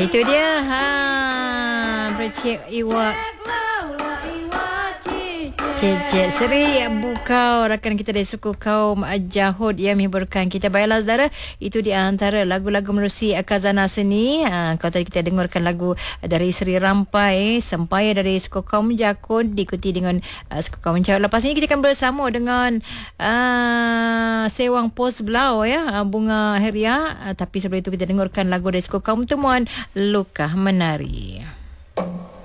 Itu dia. Bercik Iwak Cik Seri Bukau, rakan kita dari suku kaum Jahud yang menghiburkan kita. Baiklah saudara, itu di antara lagu-lagu menerusi khazanah seni. Kalau tadi kita dengarkan lagu dari Seri Rampai Sempaya dari suku kaum Jakun, diikuti dengan suku kaum Jahud. Lepas ini kita akan bersama dengan Sewang Pos Belau Bunga Heria. Tapi sebelum itu kita dengarkan lagu dari suku kaum Temuan, Luka Menari.